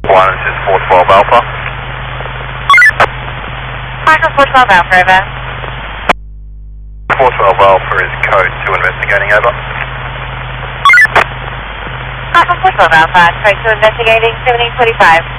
One, this is 412 Alpha. Michael 412 Alpha, over. 412 Alpha is code 2 investigating, over. Michael 412 Alpha, code 2 investigating, 1745.